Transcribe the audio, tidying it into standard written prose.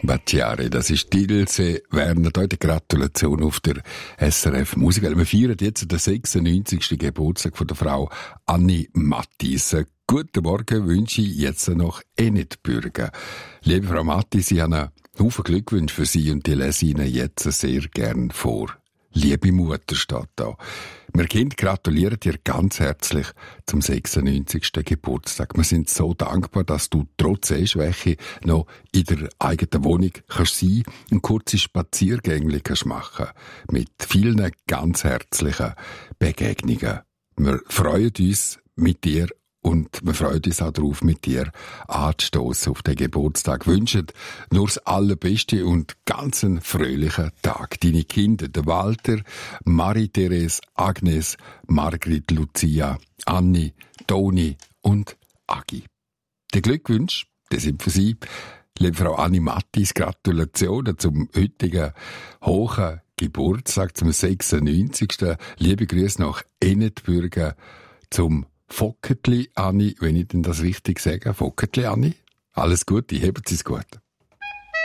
Baciare, das ist Ilse Werner. Heute Gratulation auf der SRF Musik. Wir feiern jetzt den 96. Geburtstag von der Frau Anni Mattis. Guten Morgen wünsche ich jetzt noch Enid Bürger. Liebe Frau Mattis, ich habe einen Haufen Glückwünsche für Sie und die lese ich Ihnen jetzt sehr gern vor. Liebe Mutter steht da. Wir Kinder gratulieren dir ganz herzlich zum 96. Geburtstag. Wir sind so dankbar, dass du trotz Sehschwäche noch in der eigenen Wohnung kannst sein und kurze Spaziergänge kannst machen. Mit vielen ganz herzlichen Begegnungen. Wir freuen uns mit dir und wir freuen uns auch darauf, mit dir anzustossen auf den Geburtstag. Wünschen nur das Allerbeste und ganz einen fröhlichen Tag. Deine Kinder, der Walter, Marie-Therese, Agnes, Margrit, Lucia, Anni, Toni und Agi. Die Glückwünsche, die sind für Sie. Liebe Frau Anni Mattis, Gratulationen zum heutigen hohen Geburtstag, zum 96. Liebe Grüße nach Enetbürgen zum Focketli Anni, wenn ich denn das richtig sage. Focketli Anni. Alles Gute, hebt es gut.